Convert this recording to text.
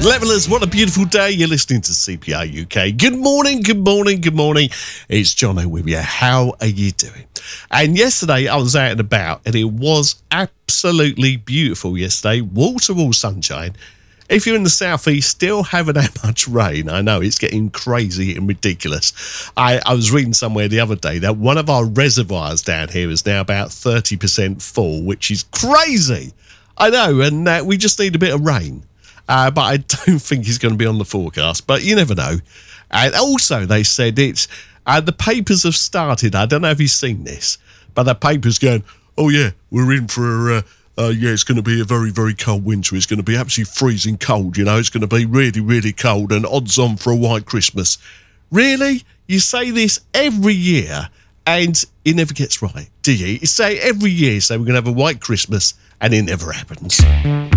Levelers, what a beautiful day. You're listening to CPR UK. Good morning, good morning, good morning. It's Jono with you. How are you doing? And yesterday I was out and about and it was absolutely beautiful yesterday. Wall-to-wall sunshine. If you're in the southeast, still haven't had much rain. I know, it's getting crazy and ridiculous. I was reading somewhere the other day that one of our reservoirs down here is now about 30% full, which is crazy. I know, and we just need a bit of rain. But I don't think it's going to be on the forecast, but you never know. And also, they said it's the papers have started. I don't know if you've seen this, but the paper's going, oh, yeah, we're in for, it's going to be a very, very cold winter. It's going to be absolutely freezing cold, you know. It's going to be really, really cold and odds on for a white Christmas. Really? You say this every year and it never gets right, do you? You say every year, we're going to have a white Christmas and it never happens.